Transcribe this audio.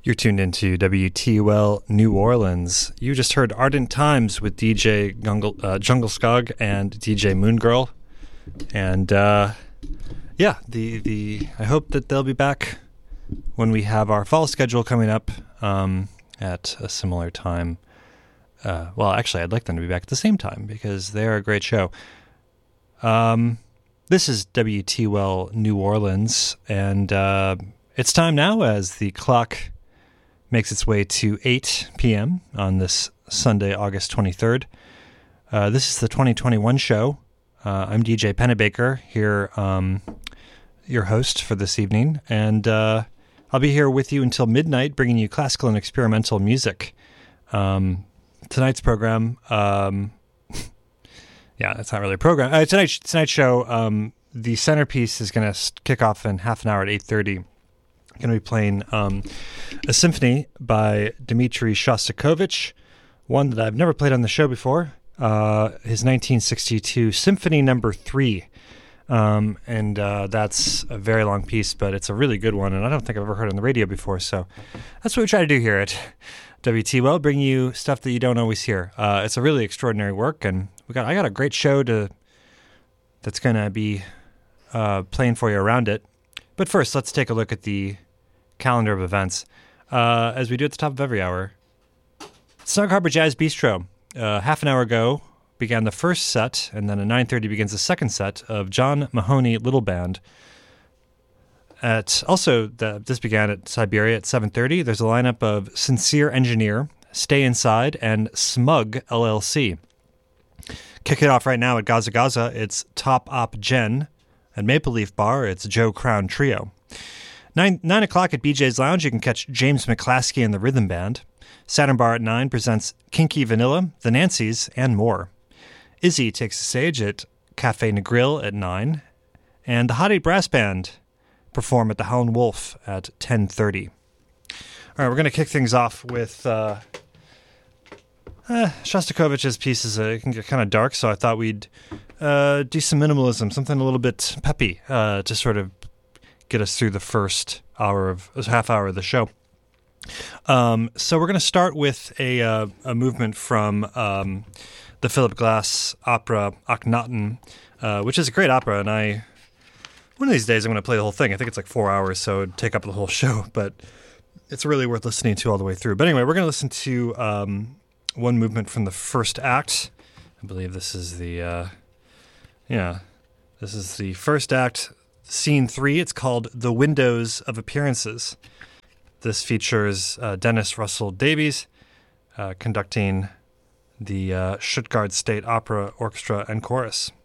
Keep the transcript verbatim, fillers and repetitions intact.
You're tuned into W T U L New Orleans. You just heard Ardent Times with D J Jungle, uh, Jungle Skog and D J Moongirl. And uh, yeah, the the I hope that they'll be back when we have our fall schedule coming up um, at a similar time. Uh, well, actually, I'd like them to be back at the same time because they're a great show. Um, this is W T U L New Orleans, and uh, it's time now as the clock makes its way to eight p.m. on this Sunday, August twenty-third. Uh, this is the twenty twenty-one show. Uh, I'm D J Pennebaker, here, um, your host for this evening, and uh, I'll be here with you until midnight, bringing you classical and experimental music. Um, tonight's program, um, yeah, that's not really a program. Uh, tonight's, tonight's show, um, the centerpiece is going to kick off in half an hour at eight thirty. Going to be playing um, a symphony by Dmitri Shostakovich, one that I've never played on the show before. Uh, his nineteen sixty-two Symphony Number Three, um, and uh, that's a very long piece, but it's a really good one, and I don't think I've ever heard it on the radio before. So that's what we try to do here at W T W L: bring you stuff that you don't always hear. Uh, it's a really extraordinary work, and we got I got a great show to that's going to be uh, playing for you around it. But first, let's take a look at the calendar of events, uh, as we do at the top of every hour. Snug Harbor Jazz Bistro, uh, half an hour ago, began the first set, and then at nine thirty begins the second set of John Mahoney Little Band. At also, the, this began at Siberia at seven thirty. There's a lineup of Sincere Engineer, Stay Inside, and Smug L L C. Kick it off right now at Gaza Gaza. It's Top Op Gen. At Maple Leaf Bar, it's Joe Crown Trio. Nine, nine o'clock at B J's Lounge, you can catch James McClaskey and the Rhythm Band. Saturn Bar at nine presents Kinky Vanilla, The Nancys, and more. Izzy takes the stage at Cafe Negril at nine. And the Hot Eight Brass Band perform at the Howlin' Wolf at ten thirty. All right, we're going to kick things off with uh, uh, Shostakovich's pieces. Uh, it can get kind of dark, so I thought we'd uh, do some minimalism, something a little bit peppy uh, to sort of get us through the first hour of half hour of the show. Um, so we're going to start with a uh, a movement from um, the Philip Glass opera Akhenaten, uh, which is a great opera, and I one of these days I'm going to play the whole thing. I think it's like four hours, so it'd take up the whole show, but it's really worth listening to all the way through. But anyway, we're going to listen to um, one movement from the first act. I believe this is the uh, yeah, this is the first act. Scene three, it's called The Windows of Appearances. This features uh, Dennis Russell Davies uh, conducting the uh, Stuttgart State Opera Orchestra and Chorus.